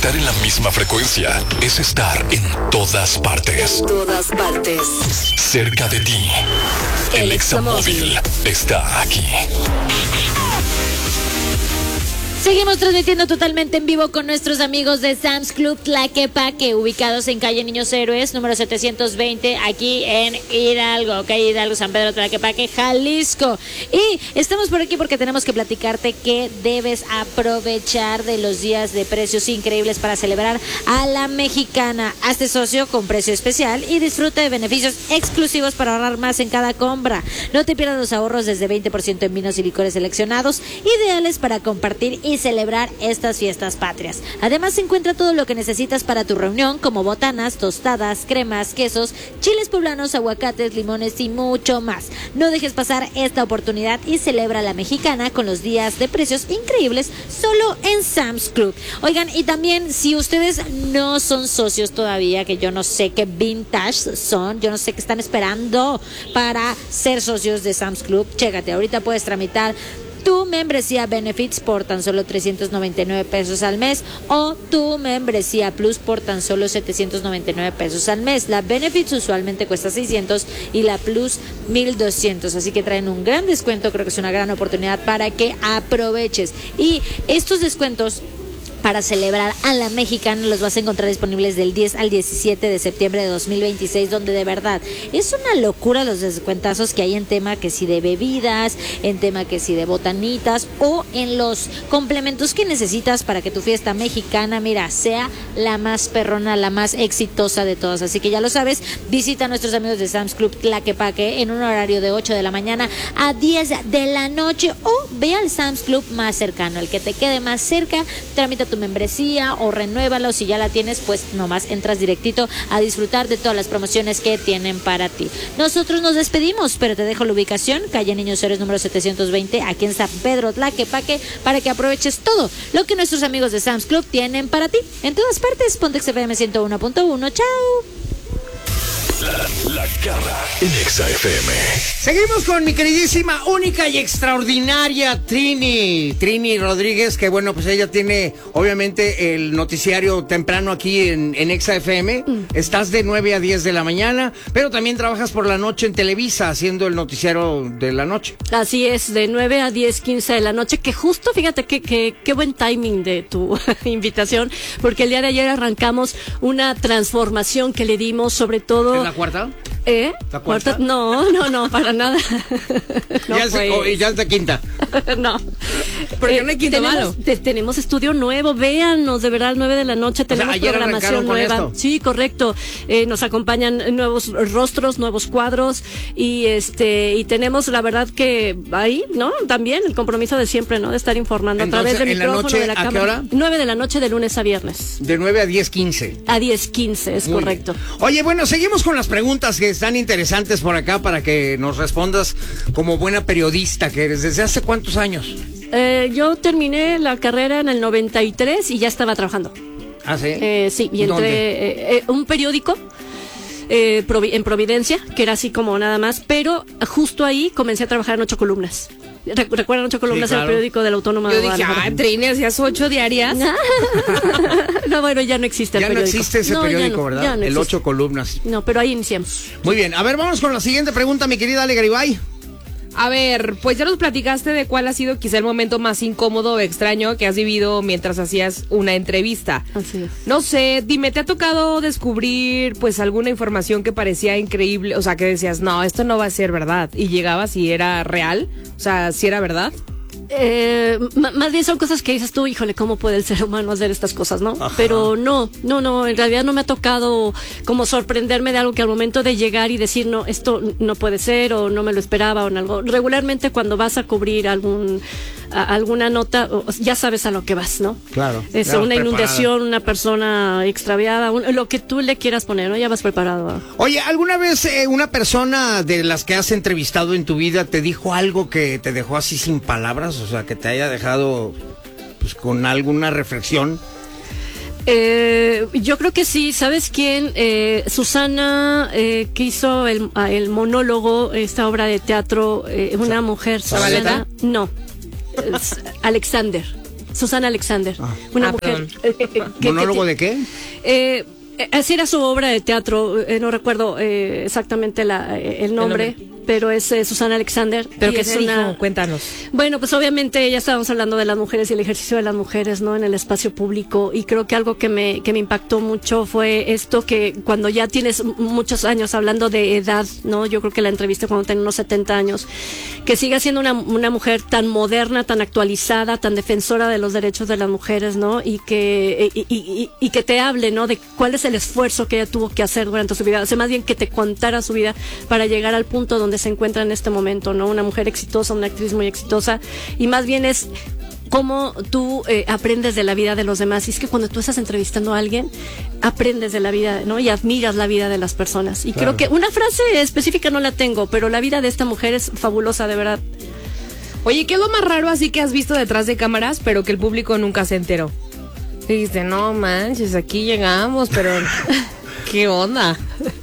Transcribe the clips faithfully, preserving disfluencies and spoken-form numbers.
Estar en la misma frecuencia es estar en todas partes. En todas partes. Cerca de ti. El Examóvil está aquí. Seguimos transmitiendo totalmente en vivo con nuestros amigos de Sam's Club Tlaquepaque, ubicados en calle Niños Héroes, número setecientos veinte, aquí en Hidalgo, calle Hidalgo, San Pedro Tlaquepaque, Jalisco. Y estamos por aquí porque tenemos que platicarte que debes aprovechar de los días de precios increíbles para celebrar a la mexicana. Hazte socio con precio especial y disfruta de beneficios exclusivos para ahorrar más en cada compra. No te pierdas los ahorros desde veinte por ciento en vinos y licores seleccionados, ideales para compartir y celebrar estas fiestas patrias. Además, se encuentra todo lo que necesitas para tu reunión, como botanas, tostadas, cremas, quesos, chiles poblanos, aguacates, limones y mucho más. No dejes pasar esta oportunidad y celebra la mexicana con los días de precios increíbles solo en Sam's Club. Oigan, y también si ustedes no son socios todavía, que yo no sé qué vintage son, yo no sé qué están esperando para ser socios de Sam's Club, chécate, ahorita puedes tramitar tu membresía Benefits por tan solo trescientos noventa y nueve pesos al mes o tu membresía Plus por tan solo setecientos noventa y nueve pesos al mes. La Benefits usualmente cuesta seiscientos y la Plus mil doscientos, así que traen un gran descuento. Creo que es una gran oportunidad para que aproveches. Y estos descuentos para celebrar a la mexicana los vas a encontrar disponibles del diez al diecisiete de septiembre de dos mil veintiséis, donde de verdad es una locura los descuentazos que hay en tema que si de bebidas, en tema que si de botanitas o en los complementos que necesitas para que tu fiesta mexicana, mira, sea la más perrona, la más exitosa de todas. Así que ya lo sabes, visita a nuestros amigos de Sam's Club Tlaquepaque en un horario de ocho de la mañana a diez de la noche o ve al Sam's Club más cercano, el que te quede más cerca. Tramita tu membresía o renuévala, o si ya la tienes, pues nomás entras directito a disfrutar de todas las promociones que tienen para ti. Nosotros nos despedimos, pero te dejo la ubicación, calle Niños Héroes número setecientos veinte, aquí en San Pedro Tlaquepaque, para que aproveches todo lo que nuestros amigos de Sam's Club tienen para ti. En todas partes, Pontex F M ciento uno punto uno. ¡Chao! La, la Garra en Exa F M. Seguimos con mi queridísima, única y extraordinaria Trini, Trini Rodríguez, que bueno, pues ella tiene obviamente el noticiario temprano aquí en, en Exa F M. Mm. Estás de nueve a diez de la mañana, pero también trabajas por la noche en Televisa haciendo el noticiario de la noche. Así es, de nueve a diez, quince de la noche, que justo, fíjate que, que, qué buen timing de tu invitación, porque el día de ayer arrancamos una transformación que le dimos, sobre todo... ¿En la cuarta? ¿Eh? ¿La cuarta? No, no, no, para nada. No, ya, es, pues. oh, ya es de quinta. No. Porque eh, no hay quinto tenemos, malo. Te, tenemos estudio nuevo, véanos, de verdad, nueve de la noche, tenemos o sea, programación nueva. Sí, correcto. Eh, nos acompañan nuevos rostros, nuevos cuadros, y este, y tenemos, la verdad que ahí, ¿no? También el compromiso de siempre, ¿no? De estar informando. Entonces, a través del ¿en micrófono, la noche, de la a cámara. qué hora? nueve de la noche de lunes a viernes. De nueve a diez quince. A diez quince, es Muy correcto. Bien. Oye, bueno, seguimos con las preguntas que están interesantes por acá para que nos respondas como buena periodista que eres. ¿Desde hace cuántos años? Eh, yo terminé la carrera en el noventa y tres y ya estaba trabajando. ¿Ah, sí? Eh, sí, y entré eh, eh, un periódico eh, Provi- en Providencia, que era así como nada más, pero justo ahí comencé a trabajar en ocho columnas. Re- ¿Recuerdan ocho columnas? Sí, claro. El periódico de la Autónoma? Yo dije, ah, Trini, hacías ocho diarias. No, bueno, ya no existe el ya no periódico. existe ese No, ya periódico, no, ¿verdad? ya no el existe. ocho columnas. No, pero ahí iniciamos. Muy bien, a ver, vamos con la siguiente pregunta, mi querida Ale Garibay. A ver, pues ya nos platicaste de cuál ha sido quizá el momento más incómodo o extraño que has vivido mientras hacías una entrevista. Así es. No sé, dime, ¿te ha tocado descubrir pues alguna información que parecía increíble? O sea, que decías, no, esto no va a ser verdad. Y llegabas y era real. O sea, ¿sí era verdad? Eh, m- más bien son cosas que dices tú, híjole, ¿cómo puede el ser humano hacer estas cosas, no? Ajá. Pero no, no, no, en realidad no me ha tocado como sorprenderme de algo que al momento de llegar y decir, no, esto no puede ser, o no me lo esperaba, o en algo. Regularmente cuando vas a cubrir algún a, alguna nota, o, ya sabes a lo que vas, ¿no? Claro. Es ya una vas inundación, preparada. una persona extraviada, un- lo que tú le quieras poner, ¿no? Ya vas preparado. Oye, ¿alguna vez eh, una persona de las que has entrevistado en tu vida te dijo algo que te dejó así sin palabras? O sea, que te haya dejado pues con alguna reflexión. Eh, yo creo que sí. ¿Sabes quién? Eh, Susana, eh, que hizo el, el monólogo, esta obra de teatro, eh, una mujer. ¿Zabaleta? Susana, no. Es Alexander. Susana Alexander, Ah. una Ah, mujer. perdón. eh, eh, eh, que- ¿Monólogo que- de qué? Eh, eh, así era su obra de teatro, eh, no recuerdo eh, exactamente la, eh, el, nombre, nombre. pero es eh, Susana Alexander. ¿Pero y qué es se una- dijo? Cuéntanos. Bueno, pues obviamente ya estábamos hablando de las mujeres y el ejercicio de las mujeres, ¿no? En el espacio público, y creo que algo que me, que me impactó mucho fue esto, que cuando ya tienes m- muchos años hablando de edad, ¿no? Yo creo que la entrevisté cuando tenía unos setenta años, que siga siendo una, una mujer tan moderna, tan actualizada, tan defensora de los derechos de las mujeres, ¿no? Y que, y, y- y- y que te hable, ¿no? De cuál es el esfuerzo que ella tuvo que hacer durante su vida, o sea, más bien que te contara su vida para llegar al punto donde se encuentra en este momento, ¿no? Una mujer exitosa, una actriz muy exitosa, y más bien es cómo tú eh, aprendes de la vida de los demás. Y es que cuando tú estás entrevistando a alguien, aprendes de la vida, ¿no? Y admiras la vida de las personas. Y Claro. creo que una frase específica no la tengo, pero la vida de esta mujer es fabulosa, de verdad. Oye, ¿qué es lo más raro así que has visto detrás de cámaras, pero que el público nunca se enteró? Y dijiste, no manches, aquí llegamos, pero ¿qué onda?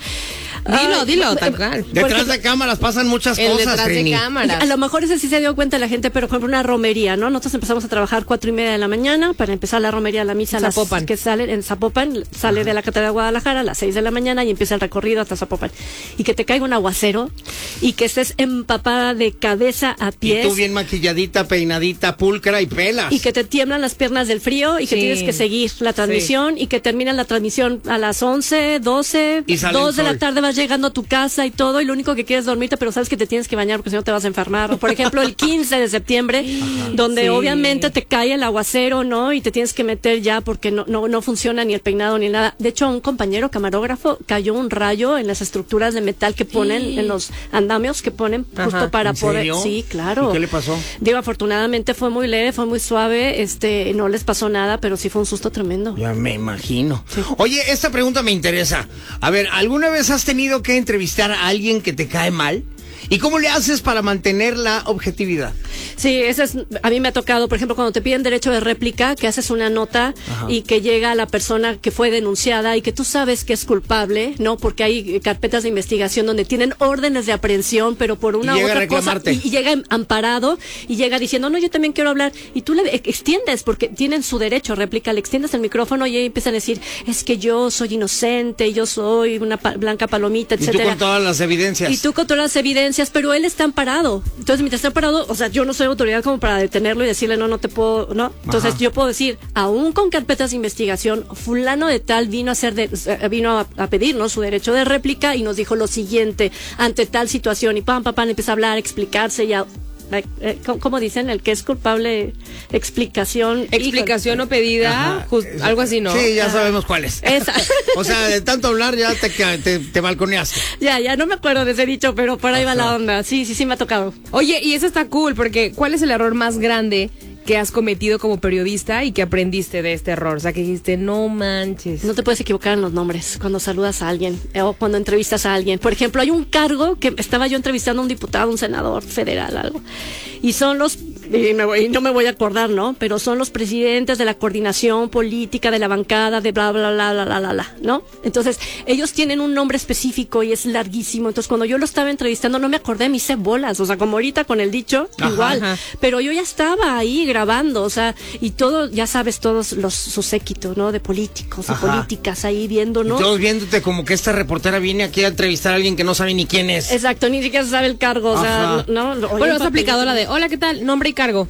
Dilo, Ay, dilo, eh, tal cual. Detrás ejemplo, de cámaras pasan muchas El cosas, detrás Trini. de cámaras. A lo mejor ese sí se dio cuenta la gente, pero por ejemplo una romería, ¿no? Nosotros empezamos a trabajar cuatro y media de la mañana para empezar la romería, la misa a las- Zapopan. que sale en Zapopan, sale de la Catedral de Guadalajara a las seis de la mañana y empieza el recorrido hasta Zapopan. Y que te caiga un aguacero y que estés empapada de cabeza a Y pies. tú bien maquilladita, peinadita, pulcra y pelas. Y que te tiemblan las piernas del frío y que Sí. tienes que seguir la transmisión y que termina la transmisión a las once, doce, Y sale el dos de la sol. tarde, vas llegando a tu casa y todo, y lo único que quieres es dormirte, pero sabes que te tienes que bañar porque si no te vas a enfermar. O por ejemplo el quince de septiembre, donde Sí. obviamente te cae el aguacero, ¿no? Y te tienes que meter ya porque no, no, no funciona ni el peinado ni nada. De hecho, a un compañero camarógrafo cayó un rayo en las estructuras de metal que ponen, en los andamios que ponen justo Ajá. para ¿En poder... serio? Sí, claro. ¿Y qué le pasó? Digo, afortunadamente fue muy leve, fue muy suave, este, no les pasó nada, pero sí fue un susto tremendo. Ya me imagino. Oye, esta pregunta me interesa. A ver, ¿alguna vez has tenido que entrevistar a alguien que te cae mal? ¿Y cómo le haces para mantener la objetividad? Sí, ese es, a mí me ha tocado, por ejemplo, cuando te piden derecho de réplica, que haces una nota Ajá. y que llega la persona que fue denunciada y que tú sabes que es culpable, ¿no? Porque hay eh, carpetas de investigación donde tienen órdenes de aprehensión, pero por una Y u llega a otra cosa, reclamarte. y, y llega em- amparado y llega diciendo, no, yo también quiero hablar, y tú le e- extiendes, porque tienen su derecho a réplica, le extiendes el micrófono y ahí empiezan a decir, es que yo soy inocente, yo soy una pa- blanca palomita, Y tú etcétera. con todas las evidencias. Y tú con todas las evidencias, pero él está amparado. Entonces, mientras está amparado, o sea, yo no soy autoridad como para detenerlo y decirle, no, no te puedo, no. Entonces, Ajá. yo puedo decir, aún con carpetas de investigación, fulano de tal vino a hacer, de, eh, vino a, a pedirnos su derecho de réplica y nos dijo lo siguiente, ante tal situación, y pam, pam, pam, empieza a hablar, a explicarse y a... Eh, ¿cómo, cómo dicen? El que es culpable, explicación. Explicación o pedida, Ajá. just- algo así, ¿no? Sí, ya sabemos cuál es. Esa. O sea, de tanto hablar ya te, te, te balconeaste. Ya, ya, no me acuerdo de ese dicho, pero por ahí va la onda. Sí, sí, sí me ha tocado. Oye, y eso está cool, porque ¿cuál es el error más grande que has cometido como periodista y que aprendiste de este error? O sea, que dijiste, no manches. No te puedes equivocar en los nombres cuando saludas a alguien eh, o cuando entrevistas a alguien. Por ejemplo, hay un cargo que estaba yo entrevistando a un diputado, un senador federal, algo. Y son los, y, me voy- y no me voy a acordar, ¿no? Pero son los presidentes de la coordinación política de la bancada de bla, bla, bla, bla, bla, bla, bla, ¿no? Entonces, ellos tienen un nombre específico y es larguísimo. Entonces, cuando yo lo estaba entrevistando, no me acordé, me hice bolas. O sea, como ahorita con el dicho, Ajá, igual. ajá. Pero yo ya estaba ahí grabando, o sea, y todo, ya sabes, todos los, su séquito, ¿no? De políticos, de Ajá. políticas ahí viendo, Y ¿no? todos viéndote como que esta reportera viene aquí a entrevistar a alguien que no sabe ni quién es. Exacto, ni siquiera se sabe el cargo, o Ajá. sea, no, no. Bueno, has aplicado la de, hola, ¿qué tal? Nombre y cargo.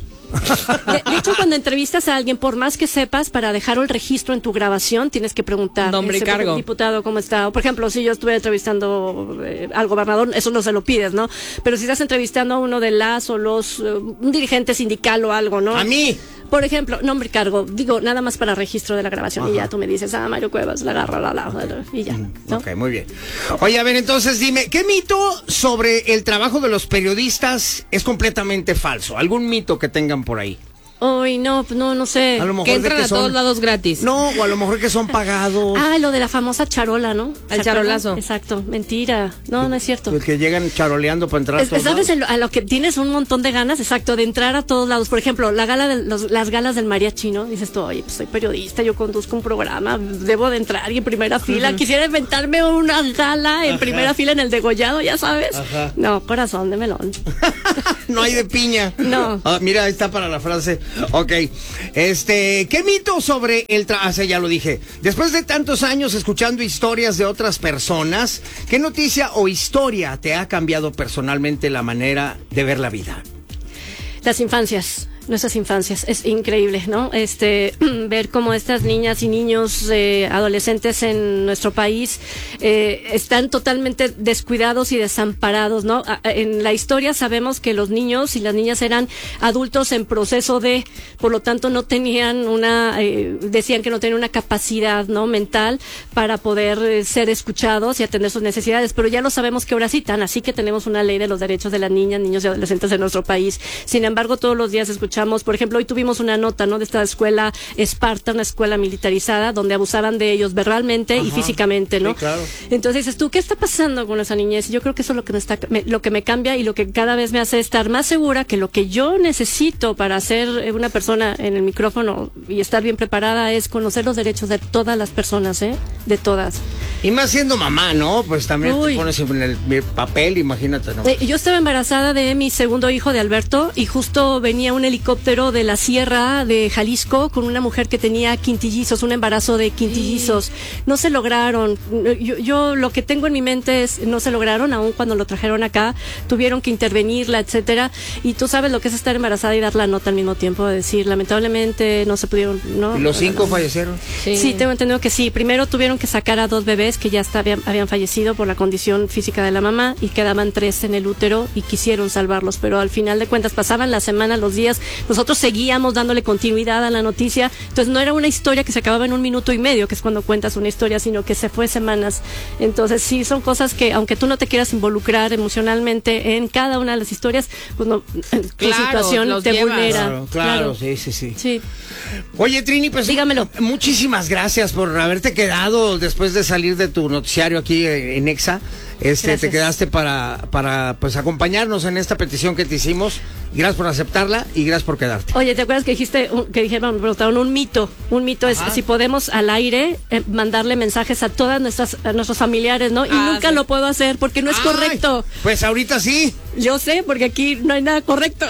De, de hecho, cuando entrevistas a alguien, por más que sepas, para dejar el registro en tu grabación, tienes que preguntar. Nombre y este, cargo. Diputado, ¿cómo está? O, por ejemplo, si yo estuve entrevistando eh, al gobernador, eso no se lo pides, ¿no? Pero si estás entrevistando a uno de las o los, eh, un dirigente sindical o algo, ¿no? A mí. Por ejemplo, nombre y cargo, digo, nada más para registro de la grabación. Y ya tú me dices, ah, Mario Cuevas, la agarra, la, la, la, y ya, ¿no? Ok, muy bien. Oye, a ver, entonces dime, ¿qué mito sobre el trabajo de los periodistas es completamente falso? ¿Algún mito que tengan por ahí? Ay, no, pues no, no sé. A lo mejor Que de entran que a son- todos lados gratis. No, o a lo mejor que son pagados. Ah, lo de la famosa charola, ¿no? ¿Se El acuerdan? charolazo. Exacto, mentira. No, no es cierto. Los que llegan charoleando para entrar a Es- todos ¿Sabes lados. en lo- a lo que tienes un montón de ganas? Exacto, de entrar a todos lados. Por ejemplo, la gala de los- las galas del mariachi, ¿no? Dices tú, oye, pues soy periodista, yo conduzco un programa, debo de entrar y en primera fila. Quisiera inventarme una gala en primera fila en el degollado, ya sabes. Ajá. No, corazón de melón. No hay de piña. No. Ah, mira, ahí está para la frase. Ok. Este, ¿qué mito sobre el trabajo? Ah, ya lo dije. Después de tantos años escuchando historias de otras personas, ¿qué noticia o historia te ha cambiado personalmente la manera de ver la vida? Las infancias. Nuestras infancias, es increíble, ¿no? Este, ver cómo estas niñas y niños, eh, adolescentes en nuestro país, eh, están totalmente descuidados y desamparados, ¿no? A, en la historia sabemos que los niños y las niñas eran adultos en proceso de, por lo tanto no tenían una, eh, decían que no tenían una capacidad, ¿no? Mental para poder eh, ser escuchados y atender sus necesidades, pero ya lo sabemos que ahora sí tan, así que tenemos una ley de los derechos de las niñas, niños y adolescentes en nuestro país. Sin embargo, todos los días escuchamos, por ejemplo, hoy tuvimos una nota, ¿no? De esta escuela Esparta, una escuela militarizada, donde abusaban de ellos verbalmente. Ajá. Y físicamente, ¿no? Sí, claro. Entonces dices tú, ¿qué está pasando con esa niñez? Yo creo que eso es lo que me está, me, lo que me cambia y lo que cada vez me hace estar más segura que lo que yo necesito para ser una persona en el micrófono y estar bien preparada es conocer los derechos de todas las personas, ¿eh? De todas. Y más siendo mamá, ¿no? Pues también Uy. te pones en el papel, imagínate, ¿no? Eh, yo estaba embarazada de mi segundo hijo, de Alberto, y justo venía un helicóptero de la sierra de Jalisco con una mujer que tenía quintillizos, un embarazo de quintillizos. Sí. No se lograron. Yo, yo lo que tengo en mi mente es, no se lograron, aún cuando lo trajeron acá, tuvieron que intervenirla, etcétera. Y tú sabes lo que es estar embarazada y dar la nota al mismo tiempo, de decir, lamentablemente no se pudieron, ¿no? ¿Y los cinco fallecieron? Sí. Sí, tengo entendido que sí. Primero tuvieron que sacar a dos bebés que ya está, habían, habían fallecido por la condición física de la mamá y quedaban tres en el útero y quisieron salvarlos, pero al final de cuentas pasaban las semanas, los días, nosotros seguíamos dándole continuidad a la noticia, entonces no era una historia que se acababa en un minuto y medio, que es cuando cuentas una historia, sino que se fue semanas. Entonces sí, son cosas que aunque tú no te quieras involucrar emocionalmente en cada una de las historias, pues no, tu claro, situación te llevas. vulnera. Claro, claro, claro, sí, sí, sí. Sí. Oye, Trini, pues dígamelo. Muchísimas gracias por haberte quedado después de salir de tu noticiario aquí en Exa. Este, Gracias. te quedaste para, para pues acompañarnos en esta petición que te hicimos. Gracias por aceptarla y gracias por quedarte. Oye, ¿te acuerdas que dijiste, un, que dijeron, me preguntaron un mito? Un mito Ajá. es si podemos al aire eh, mandarle mensajes a todas nuestras, a nuestros familiares, ¿no? Y ah, nunca sí. lo puedo hacer porque no es Ay, correcto. Pues ahorita sí. Yo sé, porque aquí no hay nada correcto.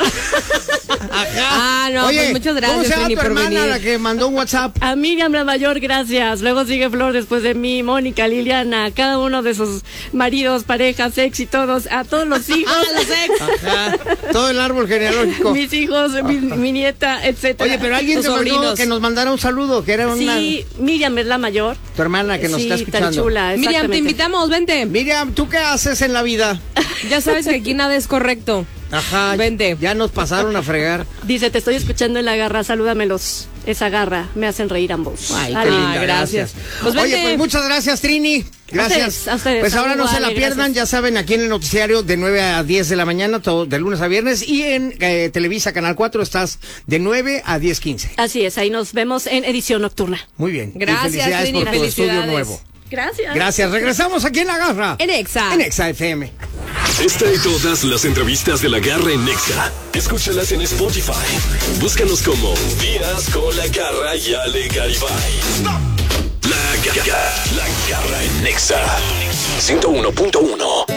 Ajá. Ah, no, Oye, pues muchas gracias, ¿cómo se llama Trini, tu por hermana, venir? la que mandó un WhatsApp? A Miriam la mayor, gracias. Luego sigue Flor después de mí, Mónica, Liliana, cada uno de sus maridos, parejas, ex y todos, a todos los hijos. Ah, los ex. Ajá. Todo el árbol genealógico. Mis hijos, mi, mi nieta, etcétera. Oye, pero alguien te mandó que nos mandara un saludo, que era una... Sí, Miriam es la mayor. Tu hermana que nos sí, está escuchando. Tan chula, Miriam, te invitamos, vente. Miriam, ¿tú qué haces en la vida? Ya sabes que aquí nada es correcto. Ajá. Vente. Ya nos pasaron a fregar. Dice, te estoy escuchando en la garra, salúdamelos. Esa garra, me hacen reír ambos. Ay, ah, qué linda, gracias. gracias. Pues Oye, pues muchas gracias, Trini. Gracias. A ustedes, a ustedes. Pues ahora no Igual, se la pierdan, gracias. ya saben, aquí en el noticiario de nueve a diez de la mañana, todo de lunes a viernes, y en eh, Televisa Canal cuatro estás de nueve a diez quince. Así es, ahí nos vemos en edición nocturna. Muy bien. Gracias, y felicidades Trini, por tu felicidades. estudio nuevo. Gracias. Gracias. Regresamos aquí en La Garra. En Exa. En Exa F M. Esta y todas las entrevistas de La Garra en Exa. Escúchalas en Spotify. Búscanos como Días con La Garra y Ale Garibay. La Garra, La Garra en Exa ciento uno punto uno.